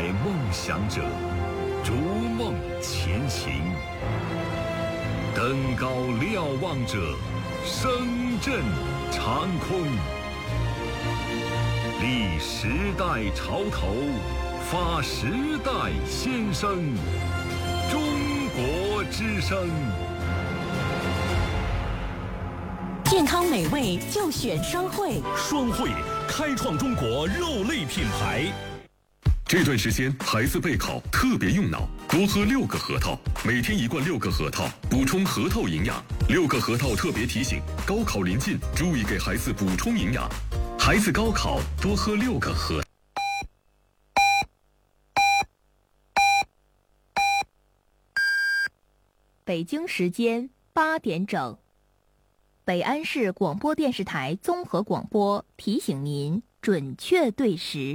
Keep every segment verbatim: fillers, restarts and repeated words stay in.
载梦想者，逐梦前行。登高瞭望者，声震长空。立时代潮头，发时代先声。中国之声。 健康美味就选双汇， 双汇开创中国肉类品牌。 这段时间孩子备考特别用脑，多喝六个核桃，每天一罐六个核桃，补充核桃营养。六个核桃特别提醒：高考临近，注意给孩子补充营养。孩子高考多喝六个核桃。 北京时间八点整，北安市广播电视台综合广播提醒您准确对时。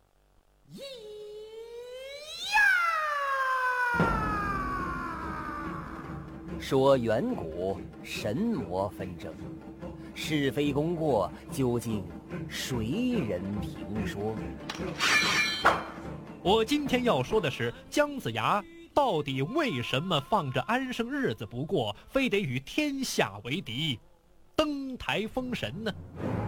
说远古神魔纷争，是非功过究竟谁人评说？ 我今天要说的是姜子牙到底为什么放着安生日子不过，非得与天下为敌，登台封神呢？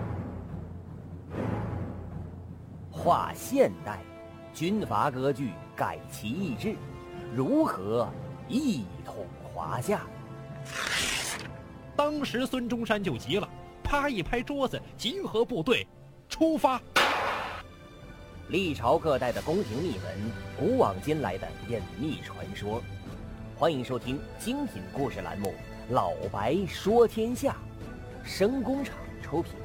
划现代，军阀割据，改旗易帜，如何一统华夏？ 当时孙中山就急了，啪一拍桌子，集合部队，出发。 历朝各代的宫廷秘闻，古往今来的隐秘传说。欢迎收听精品故事栏目《老白说天下》，声工厂出品。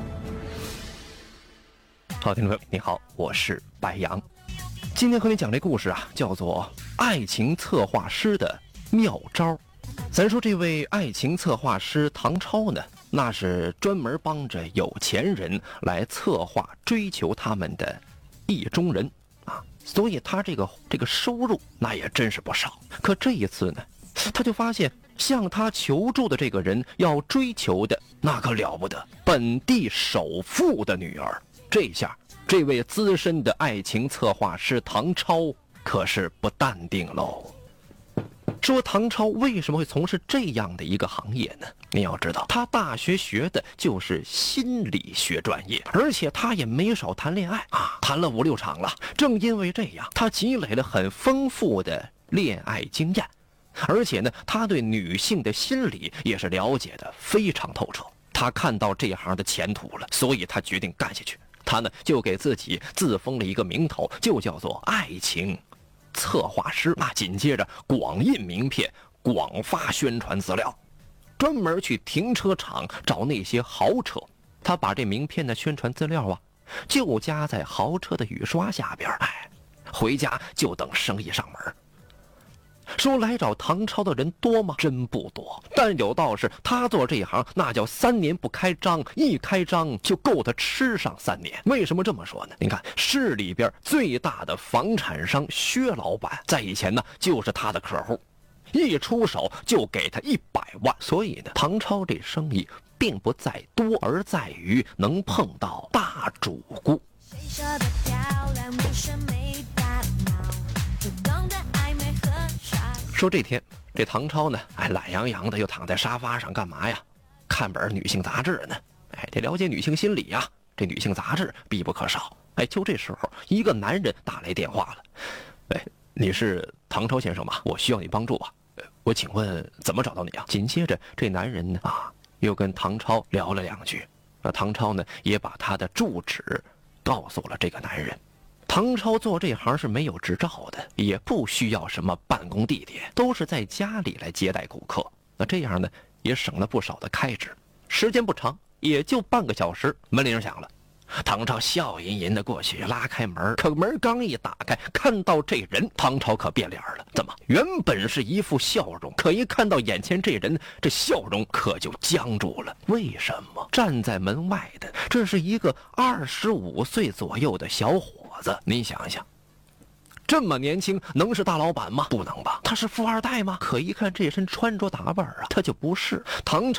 好，听众朋友你好，我是白杨。今天和你讲这故事啊，叫做爱情策划师的妙招。咱说这位爱情策划师唐超呢，那是专门帮着有钱人来策划追求他们的意中人啊，所以他这个这个收入那也真是不少。可这一次呢，他就发现向他求助的这个人要追求的那可了不得，本地首富的女儿。这下这位资深的爱情策划师唐超可是不淡定喽。说唐超为什么会从事这样的一个行业呢？你要知道，他大学学的就是心理学专业，而且他也没少谈恋爱啊，谈了五六场了。正因为这样，他积累了很丰富的恋爱经验，而且呢，他对女性的心理也是了解的非常透彻。他看到这行的前途了，所以他决定干下去。他呢，就给自己自封了一个名头，就叫做爱情策划师。那紧接着广印名片，广发宣传资料，专门去停车场找那些豪车。他把这名片的宣传资料啊，就夹在豪车的雨刷下边，哎，回家就等生意上门。说来找唐超的人多吗？真不多。但有道是，他做这一行那叫三年不开张，一开张就够他吃上三年。为什么这么说呢？你看市里边最大的房产商薛老板，在以前呢就是他的客户，一出手就给他一百万。所以呢，唐超这生意并不在多，而在于能碰到大主顾。说这天这唐超呢，哎，懒洋洋的又躺在沙发上干嘛呀？看本女性杂志呢。哎，得了解女性心理呀，这女性杂志必不可少。哎，就这时候，一个男人打来电话了。哎，你是唐超先生吗？我需要你帮助啊。我请问怎么找到你啊？紧接着这男人呢啊，又跟唐超聊了两句。那唐超呢，也把他的住址告诉了这个男人。唐超做这行是没有执照的，也不需要什么办公地点，都是在家里来接待顾客。那这样呢，也省了不少的开支。时间不长，也就半个小时，门铃响了。唐超笑吟吟的过去拉开门，可门刚一打开，看到这人，唐超可变脸了。怎么？原本是一副笑容，可一看到眼前这人，这笑容可就僵住了。为什么？站在门外的这是一个二十五岁左右的小伙子，您想想，这么年轻，能是大老板吗？不能吧。他是富二代吗？可一看这身穿着打扮啊，他就不是。唐